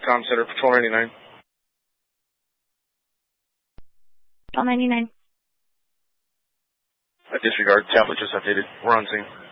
Com Center, Patrol 99. Patrol 99. Disregard. Tablet just updated. We're on scene.